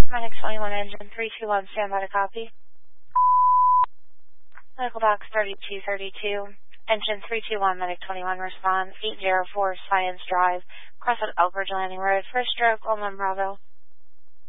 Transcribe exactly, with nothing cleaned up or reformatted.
Medic twenty-one, engine three two one, stand by to copy. Medical box thirty-two thirty-two, engine three two one, Medic twenty-one, respond, eight zero four Science Drive, cross at Elbridge Landing Road, first stroke, Old Man Bravo.